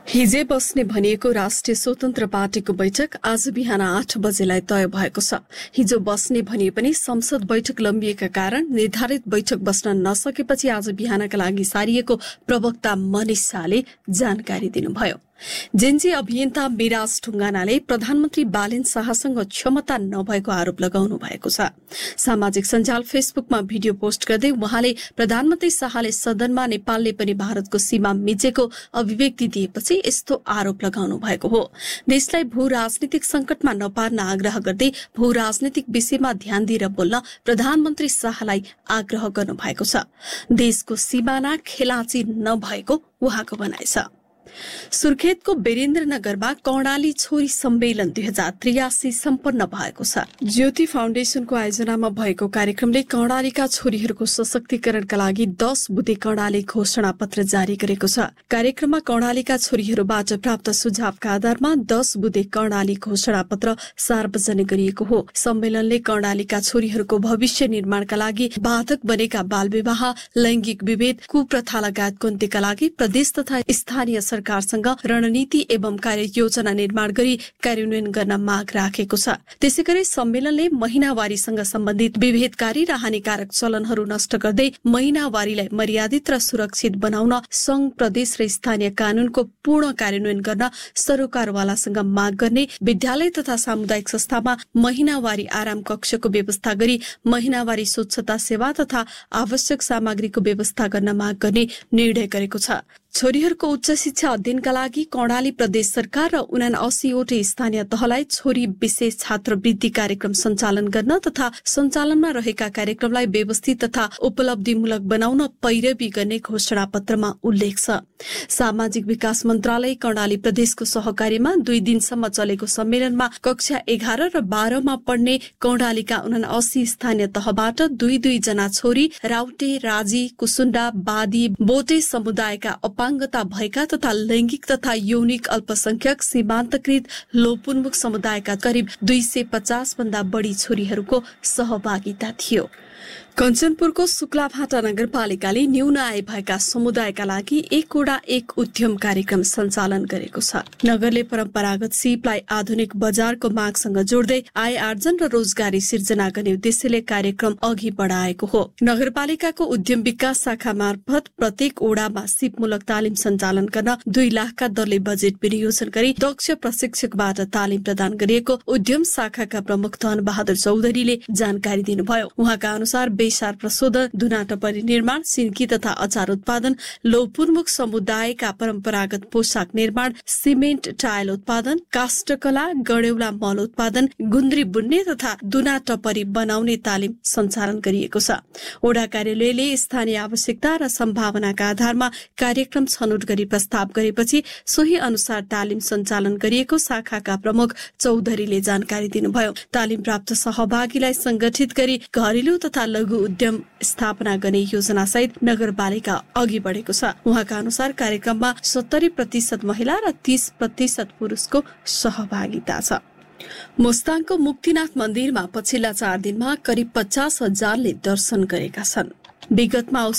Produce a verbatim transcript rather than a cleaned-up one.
हिजै बस्ने भनिएको राष्ट्रिय स्वतन्त्र पार्टीको बैठक आज बिहान आठ बजेलाई तय भएको छ। हिजो बस्ने भनिए पनि संसद बैठक लम्बिएका कारण निर्धारित बैठक बस्न नसकेपछि आज बिहानका लागि सारिएको प्रवक्ता मनिष शाहले जानकारी दिनुभयो। जेएनजी अभियन्ता मिराज ढुङ्गानाले प्रधानमन्त्री बालेन शाहसँग क्षमता नभएको आरोप लगाउनु भएको छ। सामाजिक सञ्जाल फेसबुकमा भिडियो पोस्ट गर्दै उहाँले प्रधानमन्त्री शाहले सदनमा नेपालले पनि भारतको सीमा मिचेको अभिव्यक्ति दिएपछि यस्तो आरोप लगाउनु भएको हो। देशलाई भू राजनीतिक संकटमा नपार्न आग्रह गर्दै भू राजनीतिक विषयमा ध्यान दिएर बोल्न प्रधानमन्त्री शाहलाई आग्रह गर्नु भएको छ। देशको सिमाना खेलाची नभएको उहाँको भनाइ छ। सुर्खेतको वीरेन्द्रनगरमा कर्णाली छोरी सम्मेलन दुई हजार त्रियासी सम्पन्न भएको छ। ज्योति फाउन्डेशनको आयोजनामा भएको कार्यक्रमले कर्णालीका छोरीहरूको सशक्तिकरणका लागि दस बुँदे कर्णाली घोषणा पत्र जारी गरेको छ। कार्यक्रममा कर्णालीका छोरीहरूबाट प्राप्त सुझावका आधारमा दस बुँदे कर्णाली घोषणा पत्र सार्वजनिक गरिएको हो। सम्मेलनले कर्णालीका छोरीहरूको भविष्य निर्माणका लागि बाधक बनेका बाल विवाह, लैंगिक विभेद, कुप्रथा लगायतको अन्त्यका लागि प्रदेश तथा स्थानीय सरकारसँग रणनीति एवं कार्ययोजना निर्माण गरी कार्यान्वयन गर्न माग राखेको छ। त्यसैगरी सम्मेलनले महिनावारीसँग सम्बन्धित विभेदकारी र हानिकारक चलनहरू नष्ट गर्दै महिनावारीलाई मर्यादित र सुरक्षित बनाउन संघ, प्रदेश र स्थानीय कानूनको पूर्ण कार्यान्वयन गर्न सरोकारवालासँग माग गर्ने, विद्यालय तथा सामुदायिक संस्थामा महिनावारी आराम कक्षको व्यवस्था गरी महिनावारी स्वच्छता सेवा तथा आवश्यक सामग्रीको व्यवस्था गर्न माग गर्ने निर्णय गरेको छ। छोरीहरूको उच्च शिक्षा अध्ययनका लागि कर्णाली प्रदेश सरकार र उनासीवटै स्थानीय तहलाई छोरी विशेष छात्रवृत्ति कार्यक्रम सञ्चालन गर्न तथा सञ्चालनमा रहेका कार्यक्रमलाई व्यवस्थित तथा उपलब्धिमूलक बनाउन पैरवी गर्ने घोषणा पत्रमा उल्लेख छ। सामाजिक विकास मन्त्रालय कर्णाली प्रदेशको सहकार्यमा दुई दिनसम्म चलेको सम्मेलनमा कक्षा एघार र बाह्रमा पढ्ने कर्णालीका उनासी स्थानीय तहबाट दुई दुई जना छोरी राउटे, राजी, कुसुण्डा, बादी, बोटे समुदायका अपाङ्गता भएका तथा लैंगिक तथा यौनिक अल्पसंख्यक, सीमान्तकृत, लोपोन्मुख समुदायका करिब दुई सय पचास भन्दा बढ़ी छोरीहरूको सहभागिता थियो। कञ्चनपुरको शुक्लाभाटा नगरपालिकाले न्यून आय भएका समुदायका लागि एक वटा एक उद्यम कार्यक्रम सञ्चालन गरेको छ। नगरले परम्परागत सिपलाई आधुनिक बजारको मागसँग जोड्दै आय आर्जन र रोजगारी सिर्जना गर्ने उद्देश्यले कार्यक्रम अघि बढाएको हो। नगरपालिकाको उद्यम विकास शाखा मार्फत प्रत्येक ओडामा सिपमूलक तालिम सञ्चालन गर्न दुई लाखका दरले बजेट विनियोजन गरी दक्ष प्रशिक्षकबाट तालिम प्रदान गरिएको उद्यम शाखाका प्रमुख धन बहादुर चौधरीले जानकारी दिनुभयो। उहाँका अनुसार बेसार प्रशोधन, दुना टपरी निर्माण, सिन्की तथा अचार उत्पादन, लोपुन्मुख समुदायका परम्परागत पोशाक निर्माण, सिमेन्ट टायल उत्पादन, काष्ठकला, गडेउला मल उत्पादन, गुन्द्री बुन्ने तथा दुना टपरी बनाउने तालिम सञ्चालन गरिएको छ। ओडा कार्यालयले स्थानीय आवश्यकता र सम्भावनाका आधारमा कार्यक्रम छनौट गरी प्रस्ताव गरेपछि सोही अनुसार तालिम सञ्चालन गरिएको शाखाका प्रमुख चौधरीले जानकारी दिनुभयो। तालिम प्राप्त सहभागीलाई संगठित गरी घरेलु तथा लघु उद्यम स्थापना गर्ने योजना सहित नगरपालिका अघि बढेको छ। उहाँका अनुसार कार्यक्रममा सत्तरी प्रतिशत महिला र तीस प्रतिशत पुरुषको सहभागिता छ। मुस्ताङको मुक्तिनाथ मन्दिरमा पछिल्ला चार दिनमा करिब पचास हजारले दर्शन गरेका छन्। विगतमा